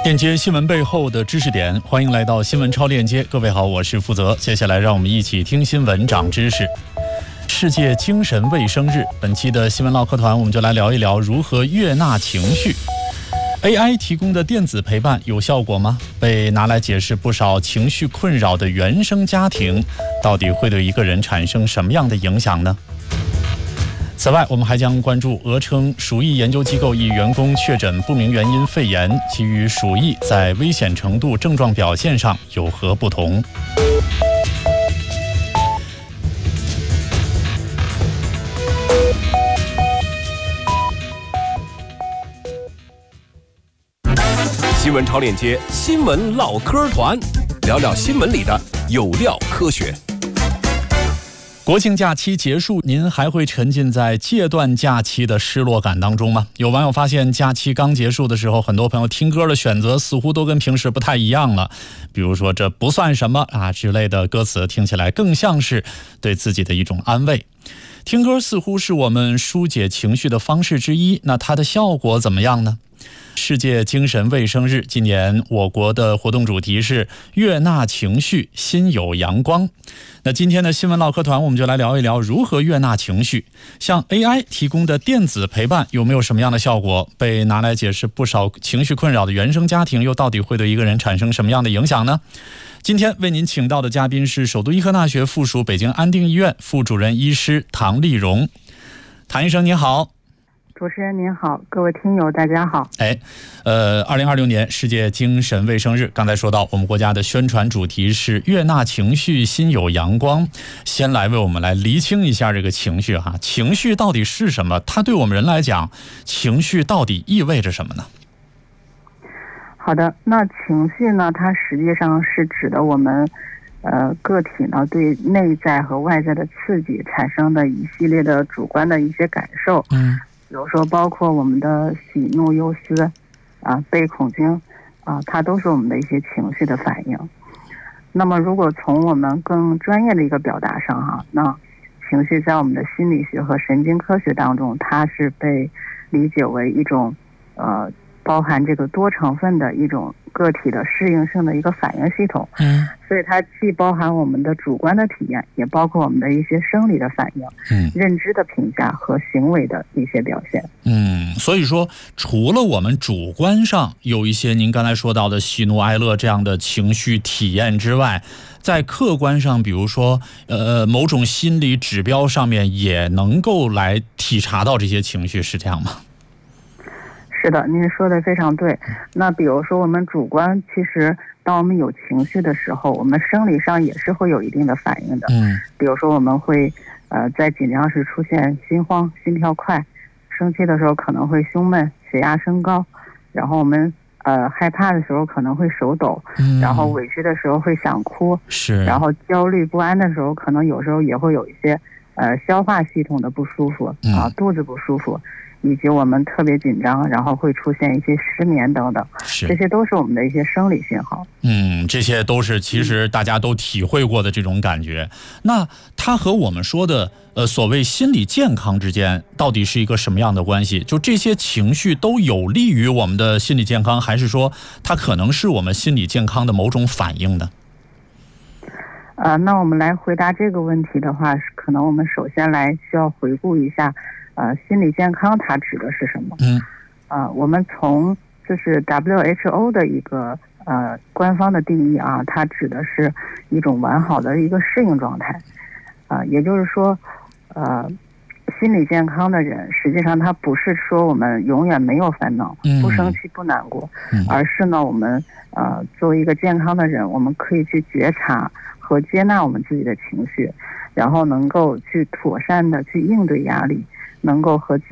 链接新闻背后的知识点，欢迎来到新闻超链接。各位好，我是负责。接下来让我们一起听新闻长知识。世界精神卫生日，本期的新闻唠嗑团我们就来聊一聊如何悦纳情绪。AI 提供的电子陪伴有效果吗？被拿来解释不少情绪困扰的原生家庭，到底会对一个人产生什么样的影响呢？此外，我们还将关注俄称鼠疫研究机构一员工确诊不明原因肺炎，其与鼠疫在危险程度、症状表现上有何不同？ 新闻超链接，新闻唠嗑团，聊聊新闻里的有料科学。 国庆假期结束，您还会沉浸在戒断假期的失落感当中吗？有网友发现，假期刚结束的时候，很多朋友听歌的选择似乎都跟平时不太一样了。比如说这不算什么啊之类的歌词，听起来更像是对自己的一种安慰。听歌似乎是我们疏解情绪的方式之一，那它的效果怎么样呢？世界精神卫生日，今年我国的活动主题是悦纳情绪，心有阳光。那今天的新闻唠嗑团，我们就来聊一聊如何悦纳情绪。像 AI 提供的电子陪伴有没有什么样的效果？被拿来解释不少情绪困扰的原生家庭，又到底会对一个人产生什么样的影响呢？今天为您请到的嘉宾是首都医科大学附属北京安定医院副主任医师唐丽蓉。唐医生您好。 主持人您好，各位听友大家好。 2026年世界精神卫生日，刚才说到我们国家的宣传主题是悦纳情绪，心有阳光。先来为我们来厘清一下这个情绪哈，情绪到底是什么？它对我们人来讲，情绪到底意味着什么呢？ 好的，那情绪呢，它实际上是指的我们个体呢对内在和外在的刺激产生的一系列的主观的一些感受。比如说包括我们的喜怒忧思悲恐惊它都是我们的一些情绪的反应。那么如果从我们更专业的一个表达上那情绪在我们的心理学和神经科学当中，它是被理解为一种包含这个多成分的一种个体的适应性的一个反应系统。所以它既包含我们的主观的体验，也包括我们的一些生理的反应，认知的评价和行为的一些表现。 所以说除了我们主观上有一些您刚才说到的喜怒哀乐这样的情绪体验之外，在客观上比如说某种心理指标上面也能够来体察到这些情绪，是这样吗？ 是的，您说的非常对。那比如说我们主观，其实当我们有情绪的时候，我们生理上也是会有一定的反应的。比如说我们会在紧张时出现心慌、心跳快，生气的时候可能会胸闷、血压升高，然后我们害怕的时候可能会手抖，然后委屈的时候会想哭，然后焦虑不安的时候可能有时候也会有一些消化系统的不舒服肚子不舒服，以及我们特别紧张，然后会出现一些失眠等等，这些都是我们的一些生理信号。 这些都是其实大家都体会过的这种感觉。那它和我们说的所谓心理健康之间到底是一个什么样的关系？就这些情绪都有利于我们的心理健康，还是说它可能是我们心理健康的某种反应呢？ 那我们来回答这个问题的话，可能我们首先来需要回顾一下心理健康它指的是什么？我们从就是 WHO 的一个官方的定义它指的是一种完好的一个适应状态。也就是说心理健康的人，实际上他不是说我们永远没有烦恼，不生气不难过，而是呢我们作为一个健康的人，我们可以去觉察和接纳我们自己的情绪，然后能够去妥善的去应对压力，能够和